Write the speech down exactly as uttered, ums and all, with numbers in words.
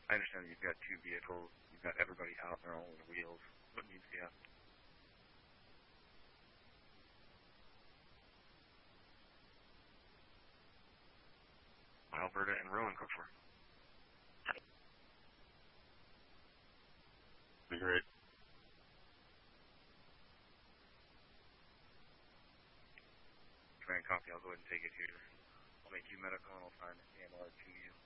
I understand that you've got two vehicles. You've got everybody out on their own wheels. What needs to happen? Alberta and Rowan, go for it. Be great. Command copy, I'll go ahead and take it here. I'll make you medical and I'll sign the A M R to you.